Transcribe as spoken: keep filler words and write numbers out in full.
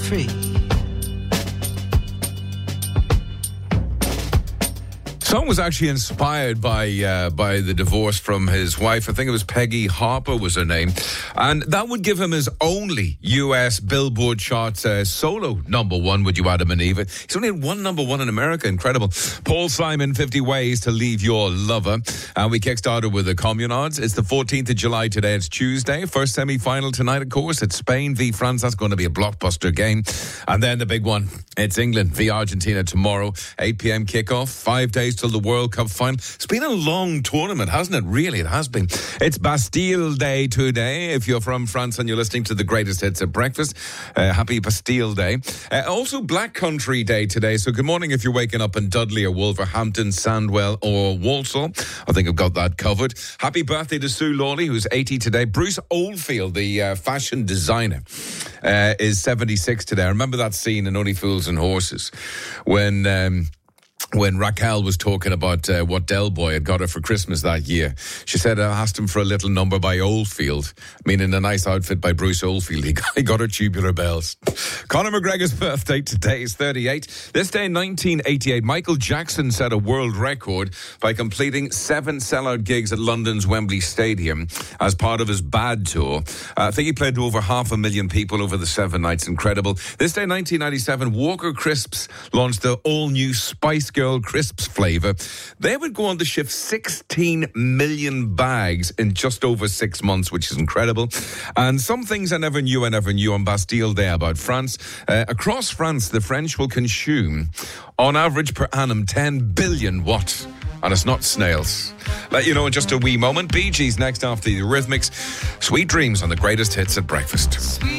free. Song was actually inspired by uh, by the divorce from his wife. I think it was Peggy Harper was her name. And that would give him his only U S Billboard chart uh, solo number one, would you, Adam and Eva? He's only had one number one in America. Incredible. Paul Simon, fifty Ways to Leave Your Lover. And we kickstarted with the Communards. It's the fourteenth of July today. It's Tuesday. First semi-final tonight, of course. It's Spain v France. That's going to be a blockbuster game. And then the big one. It's England v Argentina tomorrow. eight p.m. kickoff. Five days till the World Cup final. It's been a long tournament, hasn't it? Really, it has been. It's Bastille Day today. If you're from France and you're listening to the greatest hits at breakfast, uh, happy Bastille Day. Uh, also Black Country Day today. So good morning if you're waking up in Dudley or Wolverhampton, Sandwell or Walsall. I think I've got that covered. Happy birthday to Sue Lawley, who's eighty today. Bruce Oldfield, the uh, fashion designer, uh, is seventy-six today. I remember that scene in Only Fools and Horses when... Um, When Raquel was talking about uh, what Del Boy had got her for Christmas that year, she said, I asked him for a little number by Oldfield, meaning a nice outfit by Bruce Oldfield. He got, he got her tubular bells. Conor McGregor's birthday today is thirty-eight. This day in nineteen eighty-eight, Michael Jackson set a world record by completing seven sellout gigs at London's Wembley Stadium as part of his Bad tour. Uh, I think he played to over half a million people over the seven nights. Incredible. This day in nineteen ninety-seven, Walker Crisps launched the all-new Spice Girl Crisps flavour. They would go on to ship sixteen million bags in just over six months, which is incredible. And some things I never knew I never knew on Bastille Day about France. Uh, across France, the French will consume, on average per annum, ten billion watts. And it's not snails. Let you know in just a wee moment. Bee Gees next after the Eurythmics. Sweet Dreams on the greatest hits at breakfast. Sweet